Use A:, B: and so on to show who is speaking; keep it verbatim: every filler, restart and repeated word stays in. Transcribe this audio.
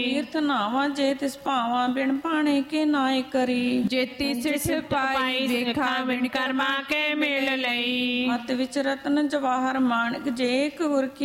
A: ਤੀਰਥ ਨਾਵਾ ਜੇ ਤਿਸ ਭਾਵਾ ਬਿਨ ਪਾਣੇ ਕੇ ਨਾਏ ਕਰੀ।
B: ਜੇਤੀ ਸਿਸ ਪਾਈ ਦੇਖਾ ਬਿਨ ਕਰਮਾ ਕੇ ਮਿਲ ਲਈ।
A: ਮਤ ਵਿੱਚ ਰਤਨ ਜਵਾਹਰ ਮਾਣਕ ਜੇ ਇੱਕ ਗੁਰ ਕੀ